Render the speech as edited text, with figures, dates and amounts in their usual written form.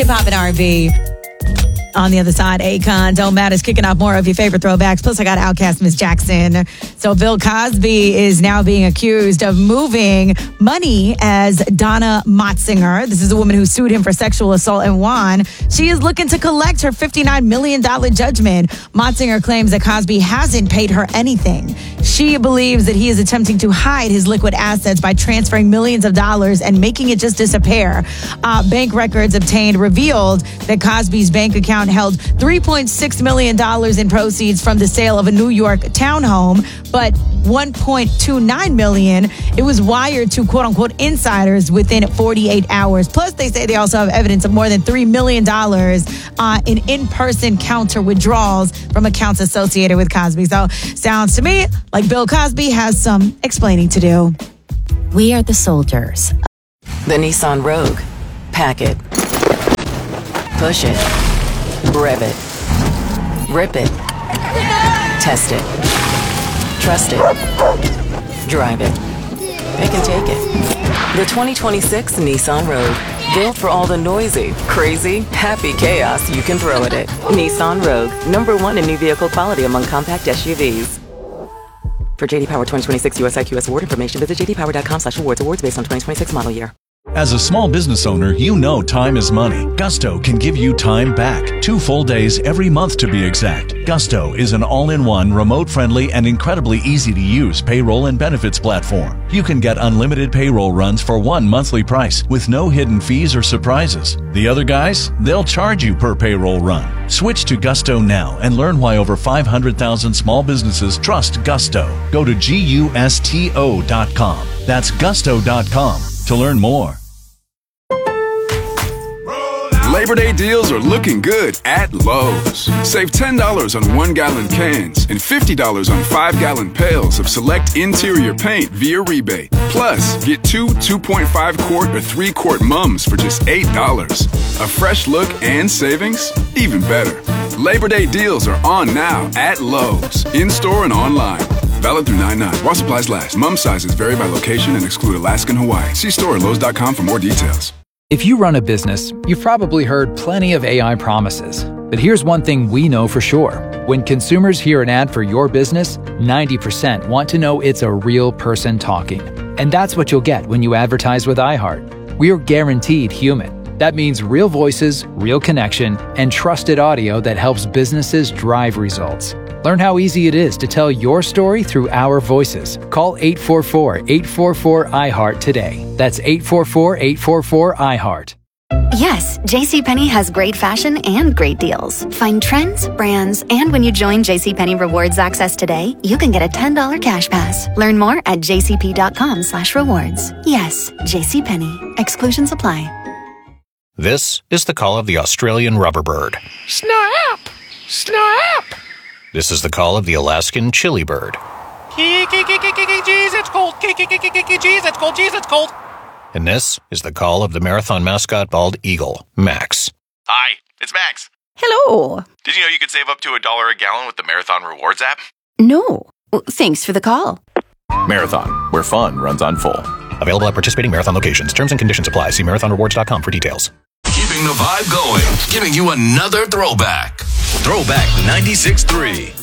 Hip-hop and R&B. On the other side, Akon, Don't Matters, kicking off more of your favorite throwbacks. Plus, I got Outkast, Miss Jackson. So Bill Cosby is now being accused of moving money as Donna Motzinger. This is a woman who sued him for sexual assault and won. She is looking to collect her $59 million judgment. Motzinger claims that Cosby hasn't paid her anything. She believes that he is attempting to hide his liquid assets by transferring millions of dollars and making it just disappear. Bank records obtained revealed that Cosby's bank account held $3.6 million in proceeds from the sale of a New York townhome, but $1.29 million, it was wired to quote-unquote insiders within 48 hours. Plus, they say they also have evidence of more than $3 million in in-person counter withdrawals from accounts associated with Cosby. So, sounds to me like Bill Cosby has some explaining to do. We are the soldiers. The Nissan Rogue. Pack it. Push it. Rev it. Rip it. Test it. Trust it. Drive it. Pick and take it. The 2026 Nissan Rogue. Built for all the noisy, crazy, happy chaos you can throw at it. Nissan Rogue. #1 in new vehicle quality among compact SUVs. For JD Power 2026 US IQS award information, visit jdpower.com/awards. Awards based on 2026 model year. As a small business owner, you know time is money. Gusto can give you time back. 2 full days every month to be exact. Gusto is an all-in-one, remote-friendly, and incredibly easy-to-use payroll and benefits platform. You can get unlimited payroll runs for one monthly price with no hidden fees or surprises. The other guys, they'll charge you per payroll run. Switch to Gusto now and learn why over 500,000 small businesses trust Gusto. Go to GUSTO.com. That's Gusto.com to learn more. Labor Day deals are looking good at Lowe's. Save $10 on 1-gallon cans and $50 on 5-gallon pails of select interior paint via rebate. Plus, get 2 2.5-quart or 3-quart mums for just $8. A fresh look and savings? Even better. Labor Day deals are on now at Lowe's, in-store and online. Valid through 9/9. While supplies last. Mum sizes vary by location and exclude Alaska and Hawaii. See store at Lowe's.com for more details. If you run a business, you've probably heard plenty of AI promises. But here's one thing we know for sure. When consumers hear an ad for your business, 90% want to know it's a real person talking. And that's what you'll get when you advertise with iHeart. We're guaranteed human. That means real voices, real connection, and trusted audio that helps businesses drive results. Learn how easy it is to tell your story through our voices. Call 844-844-iHeart today. That's 844-844-iHeart. Yes, JCPenney has great fashion and great deals. Find trends, brands, and when you join JCPenney Rewards Access today, you can get a $10 cash pass. Learn more at jcp.com/rewards. Yes, JCPenney. Exclusions apply. This is the call of the Australian rubberbird. Snap! Snap! This is the call of the Alaskan chili bird. Jeez, it's cold. Jeez, it's cold. Jeez, it's cold. And this is the call of the marathon mascot bald eagle, Max. Hi, it's Max. Hello. Did you know you could save up to $1 a gallon with the Marathon Rewards app? No. Thanks for the call. Marathon, where fun runs on full. Available at participating Marathon locations. Terms and conditions apply. See marathonrewards.com for details. Keeping the vibe going, giving you another throwback. Throwback 96.3.